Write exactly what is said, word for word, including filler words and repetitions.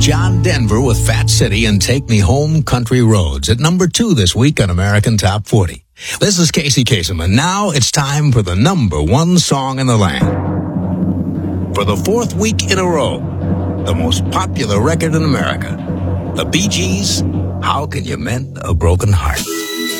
John Denver with Fat City and Take Me Home Country Roads at number two this week on American Top forty. This is Casey Kasem, and now it's time for the number one song in the land. For the fourth week in a row, the most popular record in America, the Bee Gees, How Can You Mend a Broken Heart?